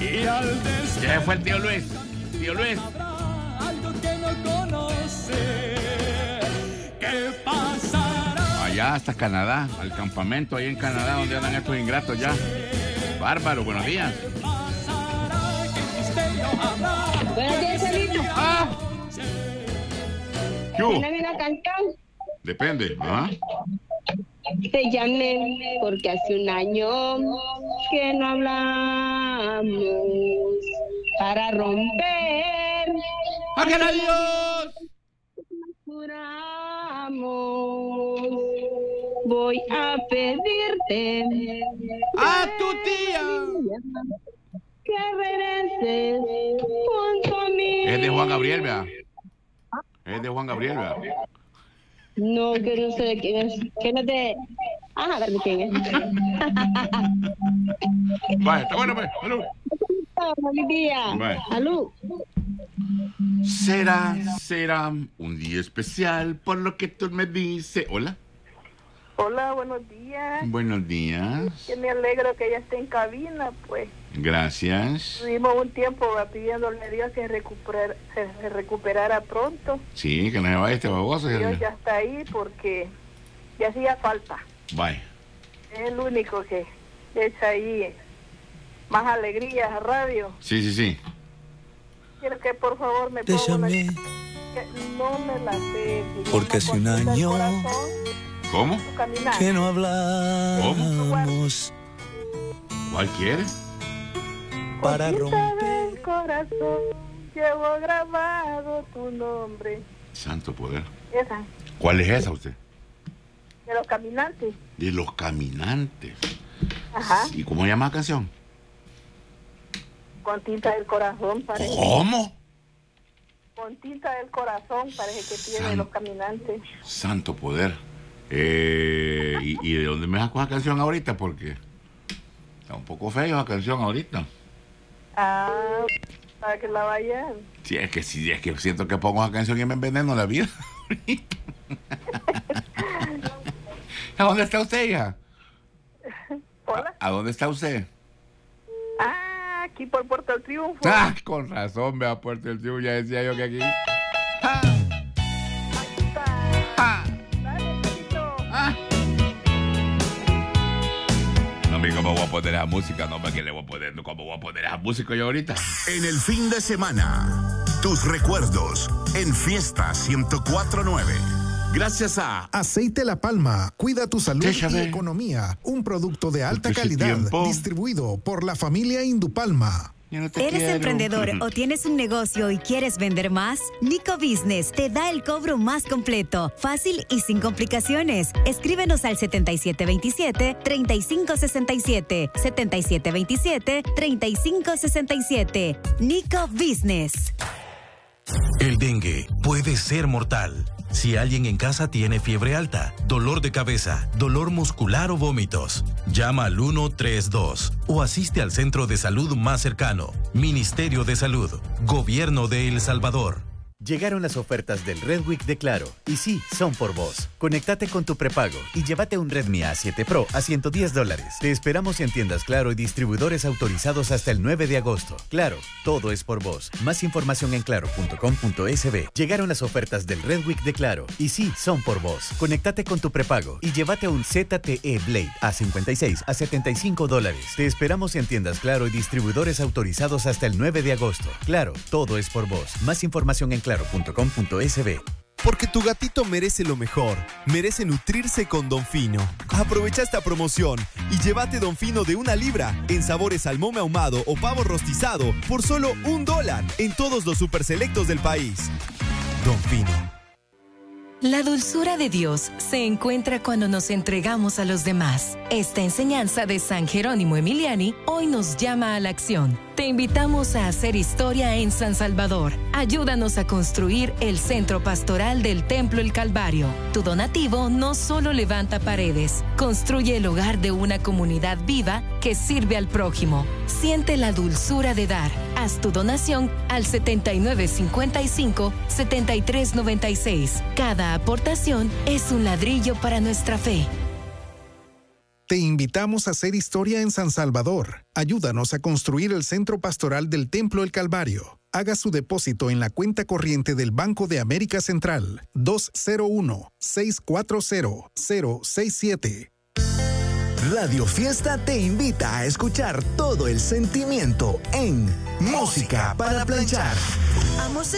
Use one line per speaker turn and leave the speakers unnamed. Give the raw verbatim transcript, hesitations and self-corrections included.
Y al despertar
Ya fue el tío Luis. Tío Luis.
habrá algo que no conoce. ¿Qué pasará?
Allá hasta Canadá, al campamento ahí en Canadá, donde andan estos ingratos ya. Bárbaro, buenos días.
¿Qué pasará? ¿Qué misterio habrá?
Buenos días, Celito.
Ah. ¿Qué hubo?
Tiene una canción.
Depende, ¿ah?
Te llamé porque hace un año que no hablamos para romper.
¡Aquel adiós!
Juramos, voy a pedirte
¡A tu tía!
que regreses junto a mí.
Es de Juan Gabriel, vea. Es de Juan Gabriel, vea.
No, que no sé de quién es. Que no te... Ah, a ver de quién es.
Vaya, está bueno, pues. Salud.
Buen día.
Bye.
Salud.
Será, será un día especial por lo que tú me dices. Hola.
Hola, buenos días.
Buenos días.
Que me alegro que ella esté en cabina, pues.
Gracias.
Tuvimos un tiempo va, pidiéndole a Dios que recuperar, se, se recuperara pronto.
Sí, que no se vaya este baboso.
Dios ya está ahí porque ya hacía falta.
Vaya.
Es el único que echa ahí más alegrías a radio.
Sí, sí, sí.
Quiero que por favor me
Te
ponga una...
llamé
que no me la sé. se
porque
llama
hace un
Contenta el
año
corazón,
¿Cómo?
tu caminar.
que no hablamos
¿Cuál quiere?
para
Contenta
romper.
del corazón, llevo grabado tu nombre.
Santo poder.
Esa,
¿Cuál es esa usted?
de los caminantes.
De los caminantes.
Ajá,
¿Y cómo llama la canción?
con tinta del corazón parece.
¿Cómo?
Con tinta del corazón parece que tiene
San-
los caminantes.
Santo poder. Eh, ¿y, ¿Y de dónde me sacó esa canción ahorita? Porque está un poco feo esa canción ahorita.
Ah, para que la vayan.
Sí, es que sí, es que siento que pongo esa canción y me enveneno la vida. ¿A dónde está usted, hija?
Hola.
¿A dónde está usted?
Ah, aquí por Puerto del Triunfo.
Ah, con razón, vea, Puerto del Triunfo, ya decía yo que aquí. Ah,
Aquí está.
ah,
Dale, chiquito.
ah. No, hombre, ¿cómo voy a poner esa música? No, hombre, ¿qué le voy a poner? ¿Cómo voy a poner esa música yo ahorita?
En el fin de semana, tus recuerdos en Fiesta ciento cuatro punto nueve.
Gracias a...
Aceite La Palma, cuida tu salud
Déjame.
y economía. Un producto de alta
Porque ese
calidad,
tiempo-
distribuido por la familia Indupalma.
Yo no te
¿Eres
quiero.
emprendedor o tienes un negocio y quieres vender más? Nico Business te da el cobro más completo, fácil y sin complicaciones. Escríbenos al setenta y siete veintisiete, treinta y cinco sesenta y siete, setenta y siete veintisiete, treinta y cinco sesenta y siete. Nico Business.
El dengue puede ser mortal. Si alguien en casa tiene fiebre alta, dolor de cabeza, dolor muscular o vómitos, llama al ciento treinta y dos o asiste al centro de salud más cercano. Ministerio de Salud, Gobierno de El Salvador.
Llegaron las ofertas del Red Week de Claro, y sí, son por vos. Conéctate con tu prepago y llévate un Redmi A siete Pro a ciento diez dólares. Te esperamos en tiendas Claro y distribuidores autorizados hasta el nueve de agosto. Claro, todo es por vos. Más información en claro punto com punto es be. Llegaron las ofertas del Red Week de Claro, y sí, son por vos. Conéctate con tu prepago y llévate un Z T E Blade A cincuenta y seis a setenta y cinco dólares. Te esperamos en tiendas Claro y distribuidores autorizados hasta el nueve de agosto. Claro, todo es por vos. Más información en claro punto com punto es be.
Porque tu gatito merece lo mejor, merece nutrirse con Don Fino. Aprovecha esta promoción y llévate Don Fino de una libra en sabores salmón ahumado o pavo rostizado por solo un dólar en todos los super selectos del país. Don Fino.
La dulzura de Dios se encuentra cuando nos entregamos a los demás. Esta enseñanza de San Jerónimo Emiliani hoy nos llama a la acción. Te invitamos a hacer historia en San Salvador. Ayúdanos a construir el centro pastoral del Templo El Calvario. Tu donativo no solo levanta paredes, construye el hogar de una comunidad viva que sirve al prójimo. Siente la dulzura de dar. Haz tu donación al setenta y nueve cincuenta y cinco, setenta y tres noventa y seis. Cada aportación es un ladrillo para nuestra fe.
Te invitamos a hacer historia en San Salvador. Ayúdanos a construir el centro pastoral del Templo El Calvario. Haga su depósito en la cuenta corriente del Banco de América Central dos cero uno, seis cuatro cero, cero seis siete.
Radio Fiesta te invita a escuchar todo el sentimiento en Música para Planchar.